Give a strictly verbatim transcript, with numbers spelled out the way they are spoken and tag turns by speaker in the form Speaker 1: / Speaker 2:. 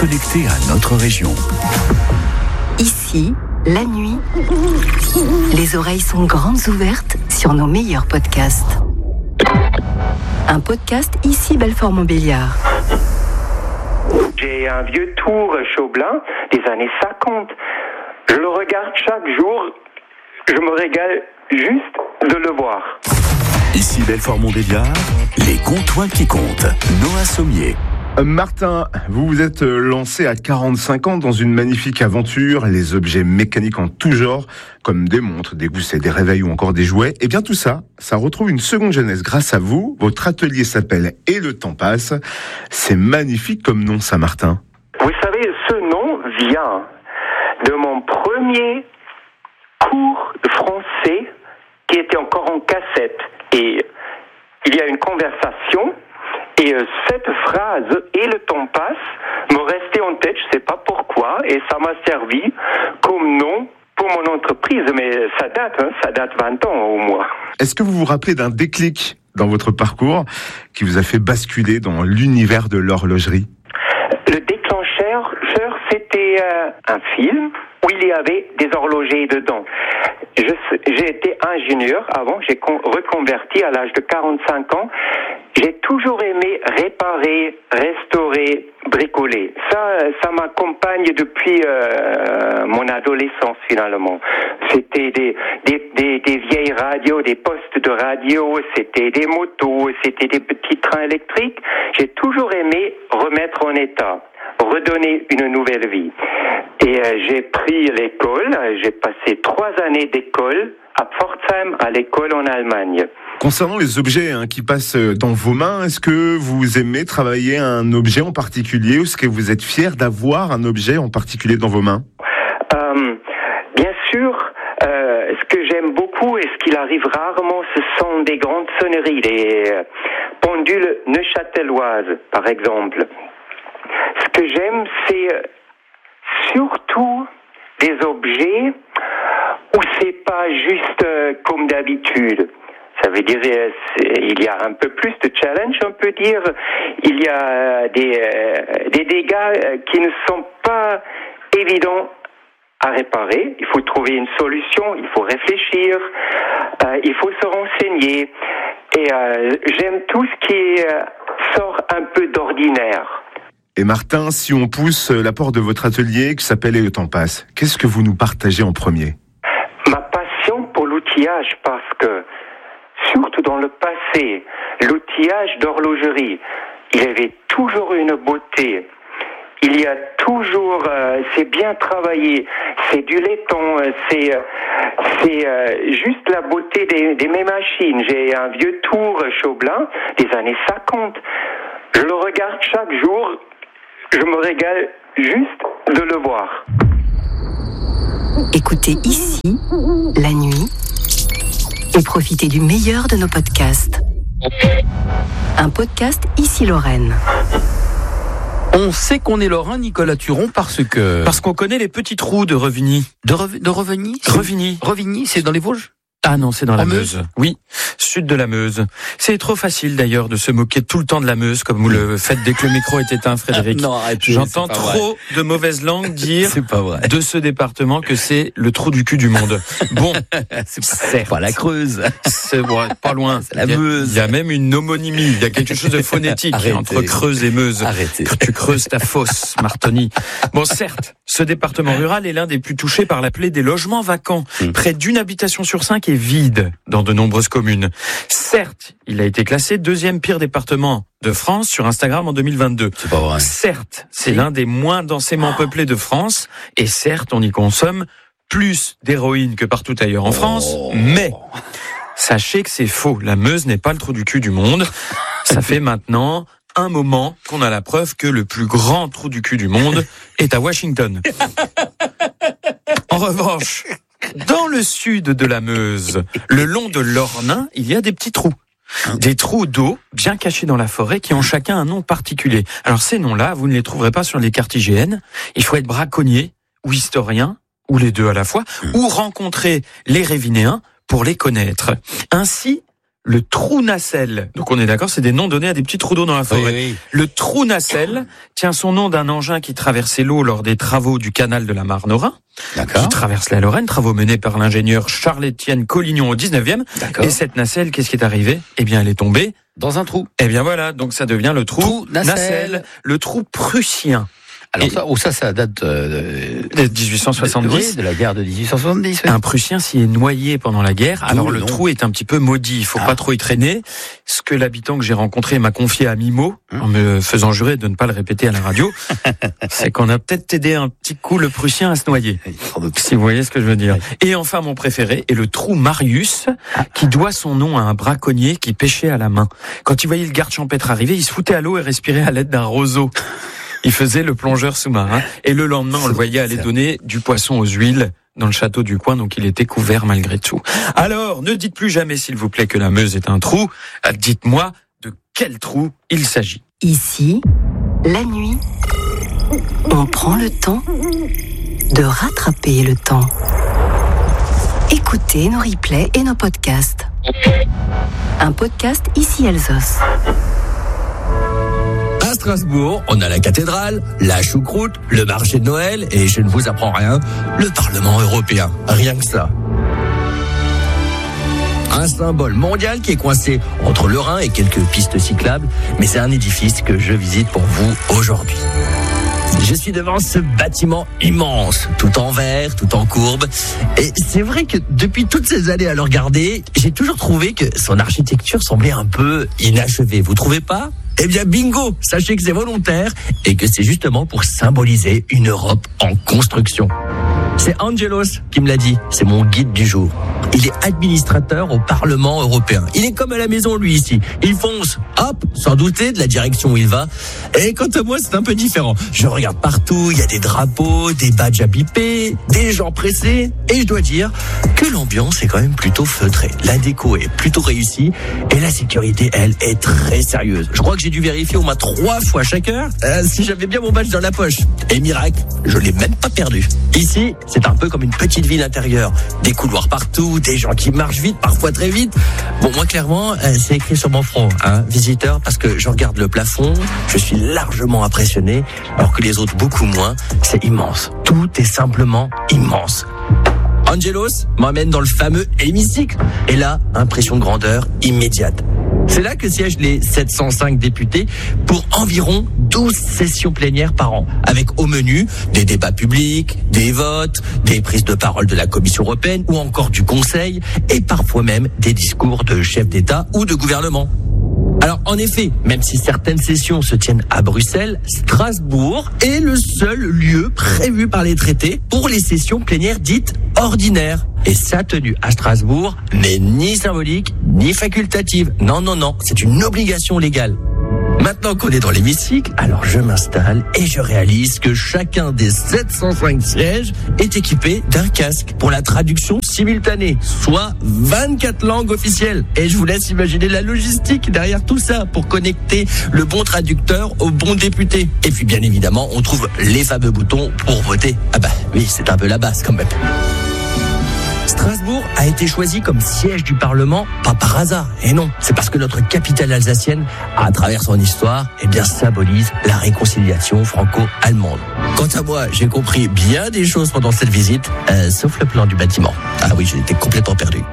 Speaker 1: connecté à notre région.
Speaker 2: Ici, la nuit, les oreilles sont grandes ouvertes sur nos meilleurs podcasts. Un podcast ici Belfort-Montbéliard.
Speaker 3: J'ai un vieux tour Chaublin des années cinquante. Je le regarde chaque jour. Je me régale juste de le voir.
Speaker 1: Ici Belfort-Montbéliard, les comptoirs qui comptent. Noah Sommier.
Speaker 4: Martin, vous vous êtes lancé à quarante-cinq ans dans une magnifique aventure, les objets mécaniques en tout genre, comme des montres, des goussets, des réveils ou encore des jouets. Et bien tout ça, ça retrouve une seconde jeunesse grâce à vous. Votre atelier s'appelle Et le temps passe. C'est magnifique comme nom, ça, Martin.
Speaker 3: Vous savez, ce nom vient de mon premier cours de français qui était encore en cassette. Et il y a une conversation. Et euh, cette phrase « et le temps passe » me restait en tête, je ne sais pas pourquoi, et ça m'a servi comme nom pour mon entreprise. Mais ça date, hein, ça date vingt ans au moins.
Speaker 4: Est-ce que vous vous rappelez d'un déclic dans votre parcours qui vous a fait basculer dans l'univers de l'horlogerie ?
Speaker 3: Le déclencheur, c'était euh, un film où il y avait des horlogers dedans. Je, j'ai été ingénieur avant, j'ai con, reconverti à l'âge de quarante-cinq ans. J'ai toujours aimé réparer, restaurer, bricoler. Ça, ça m'accompagne depuis euh, mon adolescence finalement. C'était des, des, des, des vieilles radios, des postes de radio, c'était des motos, c'était des petits trains électriques. J'ai toujours aimé remettre en état, redonner une nouvelle vie. Et euh, j'ai pris l'école, j'ai passé trois années d'école à Pforzheim, à l'école en Allemagne.
Speaker 4: Concernant les objets hein, qui passent dans vos mains, est-ce que vous aimez travailler un objet en particulier ou est-ce que vous êtes fier d'avoir un objet en particulier dans vos mains ?
Speaker 3: euh, Bien sûr, euh, ce que j'aime beaucoup et ce qu'il arrive rarement, ce sont des grandes sonneries, des euh, pendules neuchâteloises par exemple. Ce que j'aime, c'est surtout des objets où c'est pas juste euh, comme d'habitude. Ça veut dire il y a un peu plus de challenge, on peut dire. Il y a des, euh, des dégâts qui ne sont pas évidents à réparer. Il faut trouver une solution, il faut réfléchir, euh, il faut se renseigner. Et euh, j'aime tout ce qui euh, sort un peu d'ordinaire.
Speaker 4: Et Martin, si on pousse la porte de votre atelier qui s'appelle Et le temps passe, qu'est-ce que vous nous partagez en premier ?
Speaker 3: Ma passion pour l'outillage, parce que surtout dans le passé, l'outillage d'horlogerie, il y avait toujours une beauté. Il y a toujours, euh, c'est bien travaillé, c'est du laiton, c'est, c'est euh, juste la beauté des, des mes machines. J'ai un vieux tour Chaublin des années cinquante. Je le regarde chaque jour, je me régale juste de le voir.
Speaker 2: Écoutez ici, la nuit, et profitez du meilleur de nos podcasts. Un podcast Ici Lorraine.
Speaker 5: On sait qu'on est lorrain, Nicolas Turon, parce que...
Speaker 6: Parce qu'on connaît les petits trous de Revigny.
Speaker 5: De, Re- de Revigny
Speaker 6: Revigny.
Speaker 5: Revigny, c'est dans les Vosges ?
Speaker 6: Ah non, c'est dans la
Speaker 5: En
Speaker 6: Meuse.
Speaker 5: Meuse.
Speaker 6: Oui, sud de la Meuse. C'est trop facile d'ailleurs de se moquer tout le temps de la Meuse, comme vous le faites dès que le micro est éteint, Frédéric.
Speaker 5: Non, arrêtez,
Speaker 6: J'entends
Speaker 5: c'est pas
Speaker 6: trop
Speaker 5: vrai.
Speaker 6: de mauvaises langues dire
Speaker 5: C'est pas vrai.
Speaker 6: de ce département que c'est le trou du cul du monde. Bon,
Speaker 5: C'est pas,
Speaker 6: certes.
Speaker 5: pas la Creuse.
Speaker 6: C'est ouais, pas loin.
Speaker 5: C'est la
Speaker 6: Il y a-
Speaker 5: Meuse.
Speaker 6: Il y a même une homonymie. Il y a quelque chose de phonétique
Speaker 5: Arrêtez.
Speaker 6: entre Creuse et Meuse.
Speaker 5: Arrêtez.
Speaker 6: Que tu creuses ta fosse, Martoni. Bon, certes, ce département rural est l'un des plus touchés par la plaie des logements vacants.
Speaker 5: Mmh.
Speaker 6: Près d'une habitation sur cinq est vide dans de nombreuses communes. Certes, il a été classé deuxième pire département de France sur Instagram en deux mille vingt-deux.
Speaker 5: C'est pas vrai.
Speaker 6: Certes, c'est
Speaker 5: Si.
Speaker 6: l'un des moins densément peuplés de France. Et certes, on y consomme plus d'héroïne que partout ailleurs en France.
Speaker 5: Oh.
Speaker 6: Mais sachez que c'est faux. La Meuse n'est pas le trou du cul du monde. Ça fait maintenant un moment qu'on a la preuve que le plus grand trou du cul du monde est à Washington. En revanche, dans le sud de la Meuse, le long de l'Ornain, il y a des petits trous. Des trous d'eau bien cachés dans la forêt qui ont chacun un nom particulier. Alors ces noms-là, vous ne les trouverez pas sur les cartes I G N. Il faut être braconnier ou historien, ou les deux à la fois, ou rencontrer les Révinéens pour les connaître. Ainsi, le trou nacelle. Donc on est d'accord, c'est des noms donnés à des petits trous d'eau dans la forêt.
Speaker 5: Oui, oui.
Speaker 6: Le trou nacelle tient son nom d'un engin qui traversait l'eau lors des travaux du canal de la Marne au Rhin,
Speaker 5: D'accord.
Speaker 6: qui traverse la Lorraine, travaux menés par l'ingénieur Charles-Étienne Collignon au dix-neuvième.
Speaker 5: D'accord.
Speaker 6: Et cette nacelle, qu'est-ce qui est arrivé? Eh bien, elle est tombée.
Speaker 5: Dans un trou.
Speaker 6: Eh bien voilà, donc ça devient le trou,
Speaker 5: Trou nacelle.
Speaker 6: le trou prussien.
Speaker 5: Alors
Speaker 6: Et-
Speaker 5: ça, oh, ça, ça date euh,
Speaker 6: De dix-huit cent soixante-dix.
Speaker 5: oui, de la guerre de dix-huit cent soixante-dix. Oui.
Speaker 6: Un Prussien s'y est noyé pendant la guerre.
Speaker 5: D'où
Speaker 6: Alors
Speaker 5: le
Speaker 6: le
Speaker 5: nom.
Speaker 6: trou est un petit peu maudit. Il faut
Speaker 5: Ah.
Speaker 6: pas trop y traîner. Ce que l'habitant que j'ai rencontré m'a confié à mi-mot,
Speaker 5: Hum.
Speaker 6: en me faisant jurer de ne pas le répéter à la radio, c'est qu'on a peut-être aidé un petit coup le Prussien à se noyer.
Speaker 5: Sans doute.
Speaker 6: Si vous voyez ce que je veux dire. Et enfin, mon préféré est le trou Marius, qui doit son nom à un braconnier qui pêchait à la main. Quand il voyait le garde champêtre arriver, il se foutait à l'eau et respirait à l'aide d'un roseau. Il faisait le plongeur sous-marin. Et le lendemain, on le voyait aller donner du poisson aux huiles dans le château du coin, donc il était couvert malgré tout. Alors, ne dites plus jamais, s'il vous plaît, que la Meuse est un trou. Euh, Dites-moi de quel trou il s'agit.
Speaker 2: Ici, la nuit, on prend le temps de rattraper le temps. Écoutez nos replays et nos podcasts. Un podcast Ici Alsace.
Speaker 7: À Strasbourg, on a la cathédrale, la choucroute, le marché de Noël et je ne vous apprends rien, le Parlement européen. Rien que ça. Un symbole mondial qui est coincé entre le Rhin et quelques pistes cyclables, mais c'est un édifice que je visite pour vous aujourd'hui. Je suis devant ce bâtiment immense, tout en verre, tout en courbe. Et c'est vrai que depuis toutes ces années à le regarder, j'ai toujours trouvé que son architecture semblait un peu inachevée. Vous trouvez pas ? Eh bien bingo, sachez que c'est volontaire et que c'est justement pour symboliser une Europe en construction. C'est Angelos qui me l'a dit, c'est mon guide du jour. Il est administrateur au Parlement européen. Il est comme à la maison lui ici. Il fonce, hop, sans douter de la direction où il va. Et quant à moi, c'est un peu différent. Je regarde partout, il y a des drapeaux, des badges à biper, des gens pressés. Et je dois dire que l'ambiance est quand même plutôt feutrée. La déco est plutôt réussie et la sécurité, elle, est très sérieuse. Je crois que j'ai dû vérifier au moins trois fois chaque heure euh, si j'avais bien mon badge dans la poche. Et miracle, je l'ai même pas perdu. Ici, c'est un peu comme une petite ville intérieure. Des couloirs partout, des gens qui marchent vite, parfois très vite. Bon, moi, clairement, euh, c'est écrit sur mon front, hein, visiteur, parce que je regarde le plafond, je suis largement impressionné, alors que les autres beaucoup moins. C'est immense. Tout est simplement immense. Angelos m'emmène dans le fameux hémicycle. Et là, impression de grandeur immédiate. C'est là que siègent les sept cent cinq députés pour environ douze sessions plénières par an, avec au menu des débats publics, des votes, des prises de parole de la Commission européenne ou encore du Conseil, et parfois même des discours de chefs d'État ou de gouvernement. Alors, en effet, même si certaines sessions se tiennent à Bruxelles, Strasbourg est le seul lieu prévu par les traités pour les sessions plénières dites ordinaires. Et sa tenue à Strasbourg n'est ni symbolique, ni facultative. Non, non, non, c'est une obligation légale. Maintenant qu'on est dans l'hémicycle, alors je m'installe et je réalise que chacun des sept cent cinq sièges est équipé d'un casque pour la traduction simultanée, soit vingt-quatre langues officielles. Et je vous laisse imaginer la logistique derrière tout ça pour connecter le bon traducteur au bon député. Et puis bien évidemment, on trouve les fameux boutons pour voter. Ah bah oui, c'est un peu la base quand même. Strasbourg a été choisi comme siège du Parlement, pas par hasard. Et non, c'est parce que notre capitale alsacienne, à travers son histoire, eh bien, symbolise la réconciliation franco-allemande. Quant à moi, j'ai compris bien des choses pendant cette visite, euh, sauf le plan du bâtiment. Ah oui, j'étais complètement perdu.